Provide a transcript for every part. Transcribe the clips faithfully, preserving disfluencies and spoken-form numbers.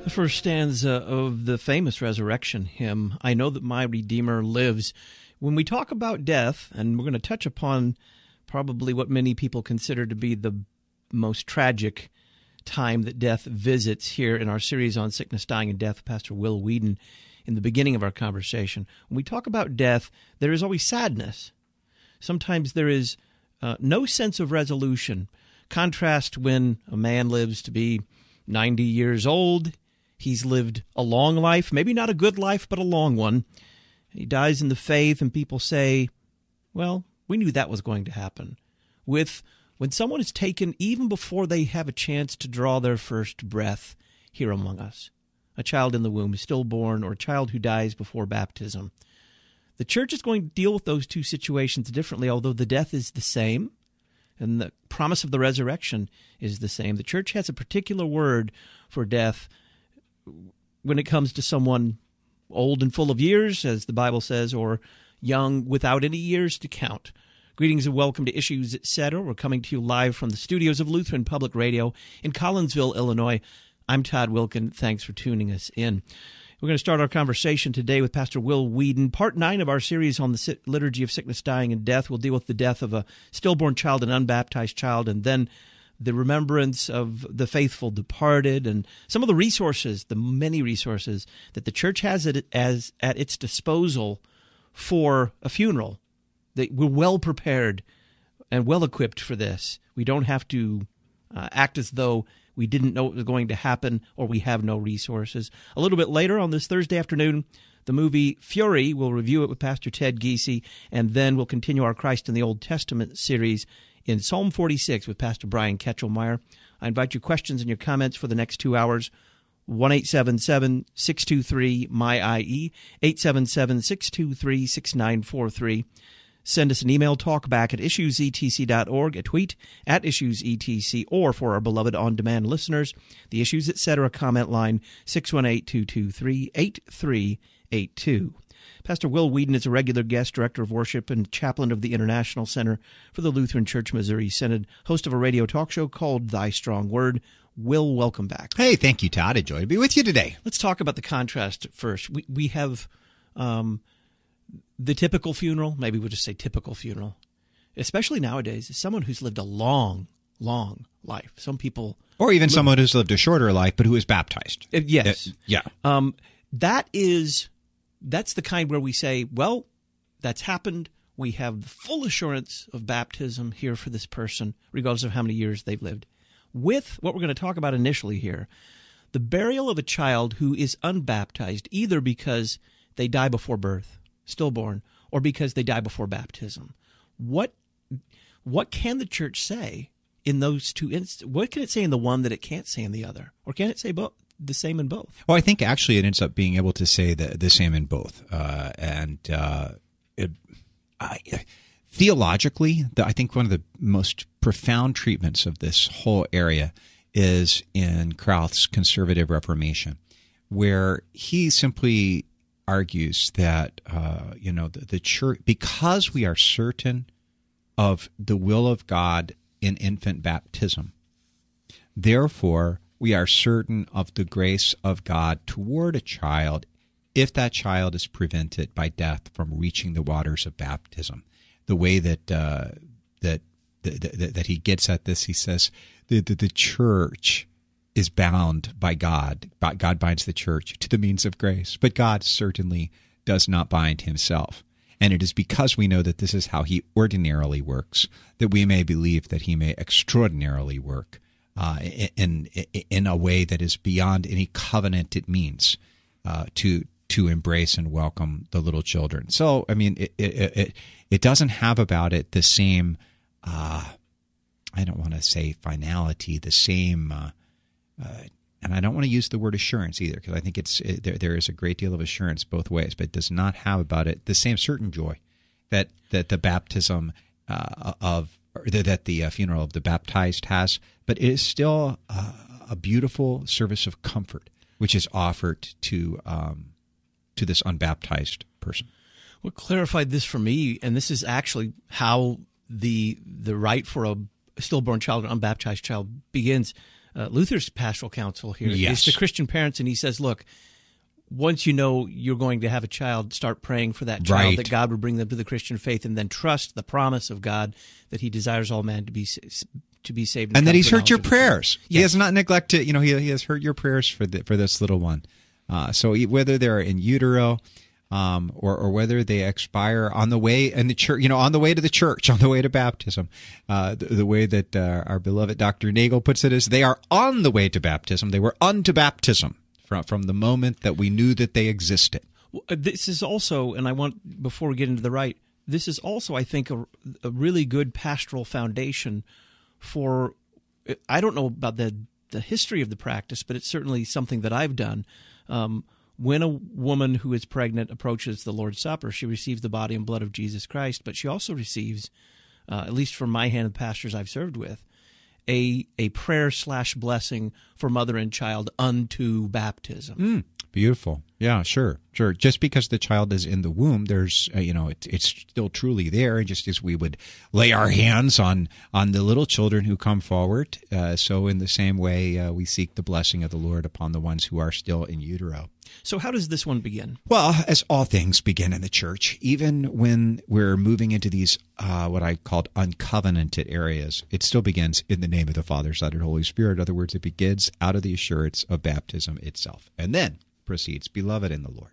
The first stanza of the famous resurrection hymn, I know that my Redeemer lives. When we talk about death, and we're going to touch upon probably what many people consider to be the most tragic time that death visits here in our series on sickness, dying, and death, Pastor Will Weedon, in the beginning of our conversation. When we talk about death, there is always sadness. Sometimes there is uh, no sense of resolution. Contrast when a man lives to be ninety years old. He's lived a long life, maybe not a good life, but a long one. He dies in the faith, and people say, well, we knew that was going to happen. With when someone is taken even before they have a chance to draw their first breath here among us, a child in the womb, stillborn, or a child who dies before baptism. The church is going to deal with those two situations differently, although the death is the same, and the promise of the resurrection is the same. The church has a particular word for death when it comes to someone old and full of years, as the Bible says, or young without any years to count. Greetings and welcome to Issues, et cetera. We're coming to you live from the studios of Lutheran Public Radio in Collinsville, Illinois. I'm Todd Wilkin. Thanks for tuning us in. We're going to start our conversation today with Pastor Will Weedon. Part nine of our series on the liturgy of sickness, dying, and death will deal with the death of a stillborn child, an unbaptized child, and then the remembrance of the faithful departed, and some of the resources, the many resources that the church has at, as, at its disposal for a funeral. That we're well prepared and well equipped for this. We don't have to uh, act as though we didn't know what was going to happen or we have no resources. A little bit later on this Thursday afternoon, the movie Fury, we'll review it with Pastor Ted Giese, and then we'll continue our Christ in the Old Testament series in Psalm forty-six with Pastor Brian Ketchelmeyer. I invite your questions and your comments for the next two hours. one eight seven seven, six two three, M Y I E, eight seven seven, six two three, six nine four three. Send us an email, talkback at issues e t c dot org, a tweet at issues e t c, or for our beloved on-demand listeners, the Issues, et cetera comment line, six one eight, two two three, eight three eight two. Pastor Will Weedon is a regular guest, director of worship and chaplain of the International Center for the Lutheran Church Missouri Synod, host of a radio talk show called Thy Strong Word. Will, welcome back. Hey, thank you, Todd. A joy to be with you today. Let's talk about the contrast first. We we have um, the typical funeral, maybe we'll just say typical funeral, especially nowadays, is someone who's lived a long, long life. Some people... Or even live, someone who's lived a shorter life, but who is baptized. Uh, yes. Uh, yeah. Um, that is... That's the kind where we say, well, that's happened. We have the full assurance of baptism here for this person, regardless of how many years they've lived. With what we're going to talk about initially here, the burial of a child who is unbaptized, either because they die before birth, stillborn, or because they die before baptism. What what can the church say in those two instances? What can it say in the one that it can't say in the other? Or can it say both? The same in both? Well, I think actually it ends up being able to say the, the same in both. Uh, and uh, it, I, theologically, the, I think one of the most profound treatments of this whole area is in Krauth's Conservative Reformation, where he simply argues that, uh, you know, the, the church, because we are certain of the will of God in infant baptism, therefore, we are certain of the grace of God toward a child if that child is prevented by death from reaching the waters of baptism. The way that uh, that, that that he gets at this, he says, the, the, the church is bound by God. God binds the church to the means of grace, but God certainly does not bind himself. And it is because we know that this is how he ordinarily works that we may believe that he may extraordinarily work Uh, in in a way that is beyond any covenant it means uh, to to embrace and welcome the little children. So, I mean, it it it, it doesn't have about it the same, uh, I don't want to say finality, the same, uh, uh, and I don't want to use the word assurance either, because I think it's it, there there is a great deal of assurance both ways, but it does not have about it the same certain joy that that the baptism uh, of or that the uh, funeral of the baptized has, but it is still uh, a beautiful service of comfort, which is offered to um, to this unbaptized person. What clarified this for me, and this is actually how the the rite for a stillborn child, an unbaptized child, begins. uh, Luther's pastoral counsel here. Yes. It's to Christian parents, and he says, look, once you know you're going to have a child, start praying for that child, Right. that God would bring them to the Christian faith, and then trust the promise of God that he desires all men to be to be saved. And, and that he's come to heard your knowledge of the prayers. truth. He Yes. has not neglected, you know, he, he has heard your prayers for the, for this little one. Uh, so he- whether they're in utero um, or, or whether they expire on the way in the church, you know, on the way to the church, on the way to baptism, uh, the, the way that uh, our beloved Doctor Nagel puts it is they are on the way to baptism. They were unto baptism from, from the moment that we knew that they existed. Well, uh, this is also, and I want, before we get into the rite, this is also, I think, a, a really good pastoral foundation for, I don't know about the, the history of the practice, but it's certainly something that I've done. Um, when a woman who is pregnant approaches the Lord's Supper, she receives the body and blood of Jesus Christ, but she also receives, uh, at least from my hand, the pastors I've served with, a a prayer slash blessing for mother and child unto baptism. Mm, beautiful. Yeah, sure, sure. Just because the child is in the womb, there's, uh, you know, it, it's still truly there. Just as we would lay our hands on on the little children who come forward, uh, so in the same way, uh, we seek the blessing of the Lord upon the ones who are still in utero. So how does this one begin? Well, as all things begin in the church, even when we're moving into these, uh, what I called uncovenanted areas, it still begins in the name of the Father, Son, and Holy Spirit. In other words, it begins out of the assurance of baptism itself. And then proceeds, beloved in the Lord.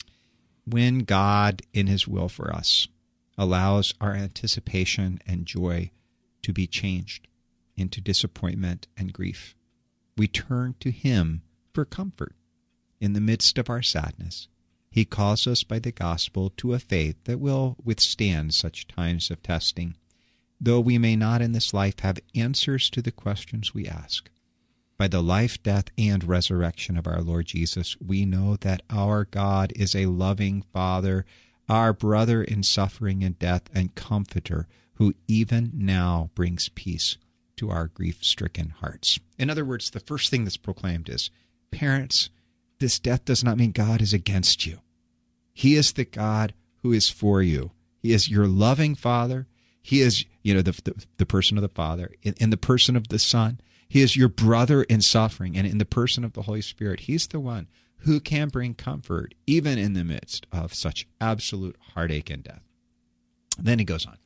When God, in his will for us, allows our anticipation and joy to be changed into disappointment and grief, we turn to him for comfort. In the midst of our sadness, he calls us by the gospel to a faith that will withstand such times of testing, though we may not in this life have answers to the questions we ask. By the life, death, and resurrection of our Lord Jesus, we know that our God is a loving Father, our brother in suffering and death, and comforter, who even now brings peace to our grief-stricken hearts. In other words, the first thing that's proclaimed is, parents, this death does not mean God is against you. He is the God who is for you. He is your loving Father. He is, you know, the the, the person of the Father. In, in the person of the Son, he is your brother in suffering. And in the person of the Holy Spirit, he's the one who can bring comfort even in the midst of such absolute heartache and death. And then he goes on.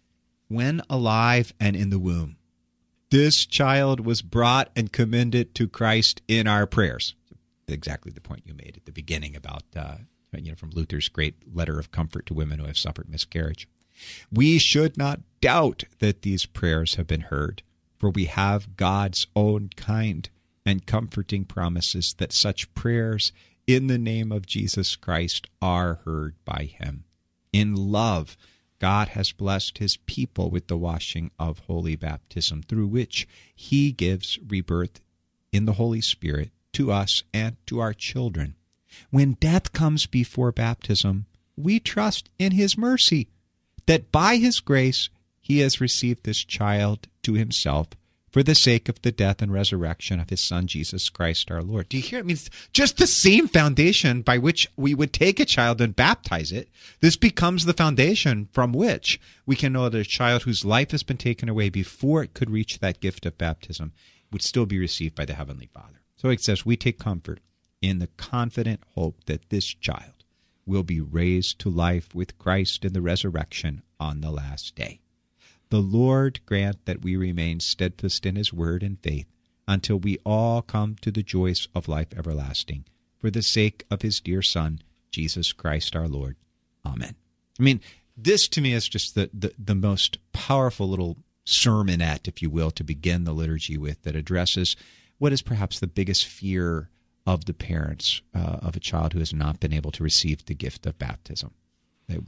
When alive and in the womb, this child was brought and commended to Christ in our prayers. Exactly the point you made at the beginning about, uh, you know, from Luther's great letter of comfort to women who have suffered miscarriage. We should not doubt that these prayers have been heard, for we have God's own kind and comforting promises that such prayers in the name of Jesus Christ are heard by him. In love, God has blessed his people with the washing of holy baptism, through which he gives rebirth in the Holy Spirit to us and to our children. When death comes before baptism, we trust in his mercy, that by his grace he has received this child to himself for the sake of the death and resurrection of his Son, Jesus Christ our Lord. Do you hear it? I mean, it's just the same foundation by which we would take a child and baptize it. This becomes the foundation from which we can know that a child whose life has been taken away before it could reach that gift of baptism would still be received by the Heavenly Father. So it says we take comfort in the confident hope that this child will be raised to life with Christ in the resurrection on the last day. The Lord grant that we remain steadfast in his word and faith until we all come to the joys of life everlasting, for the sake of his dear Son, Jesus Christ our Lord. Amen. I mean, this to me is just the, the, the most powerful little sermonette, if you will, to begin the liturgy with, that addresses what is perhaps the biggest fear of the parents uh, of a child who has not been able to receive the gift of baptism. They,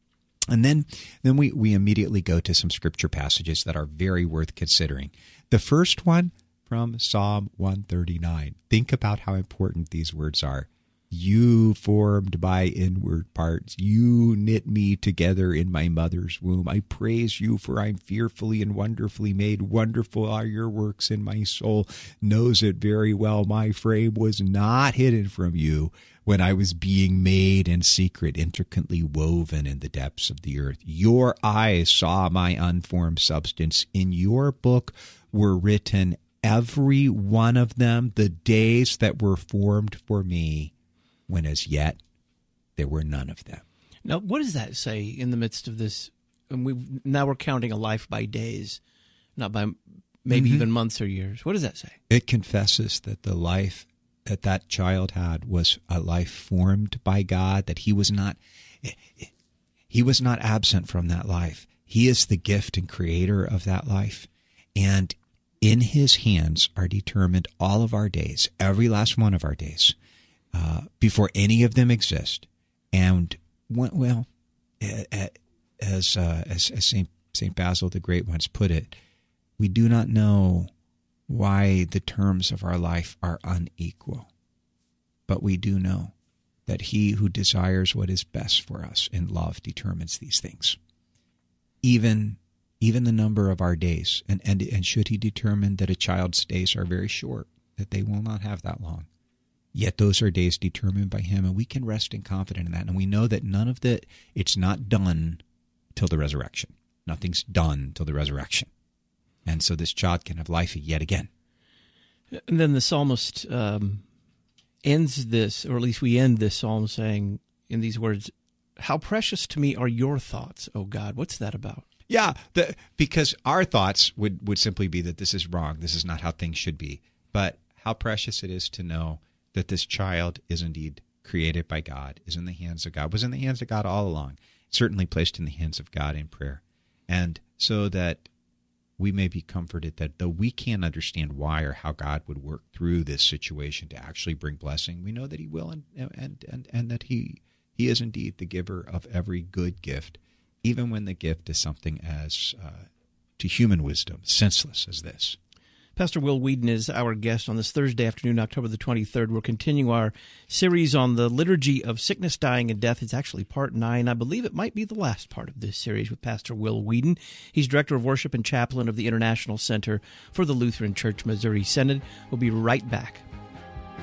and then then we, we immediately go to some scripture passages that are very worth considering. The first one from Psalm one thirty-nine. Think about how important these words are. You formed my inward parts. You knit me together in my mother's womb. I praise you, for I'm fearfully and wonderfully made. Wonderful are your works, and my soul knows it very well. My frame was not hidden from you when I was being made in secret, intricately woven in the depths of the earth. Your eyes saw my unformed substance. In your book were written every one of them, the days that were formed for me, when as yet there were none of them. Now, what does that say in the midst of this? And we now we're counting a life by days, not by maybe mm-hmm. even months or years. What does that say? It confesses that the life that that child had was a life formed by God, that he was not he was not absent from that life. He is the gift and creator of that life. And in his hands are determined all of our days, every last one of our days, uh, before any of them exist. And, well, as uh, as, as Saint Saint Basil the Great once put it, we do not know why the terms of our life are unequal, but we do know that he who desires what is best for us in love determines these things. Even even the number of our days, and, and, and should he determine that a child's days are very short, that they will not have that long, yet those are days determined by him, and we can rest and confident in that. And we know that none of that, it's not done till the resurrection. Nothing's done till the resurrection. And so this child can have life yet again. And then the psalmist um, ends this, or at least we end this psalm saying in these words, "How precious to me are your thoughts, O God." What's that about? Yeah, the, because our thoughts would, would simply be that this is wrong. This is not how things should be. But how precious it is to know that this child is indeed created by God, is in the hands of God, was in the hands of God all along, certainly placed in the hands of God in prayer. And so that we may be comforted that though we can't understand why or how God would work through this situation to actually bring blessing, we know that he will, and and and, and that he he is indeed the giver of every good gift, even when the gift is something as, uh, to human wisdom, senseless as this. Pastor Will Weedon is our guest on this Thursday afternoon, October the twenty-third. We're continuing our series on the liturgy of sickness, dying, and death. It's actually part nine. I believe it might be the last part of this series with Pastor Will Weedon. He's Director of Worship and Chaplain of the International Center for the Lutheran Church Missouri Synod. We'll be right back.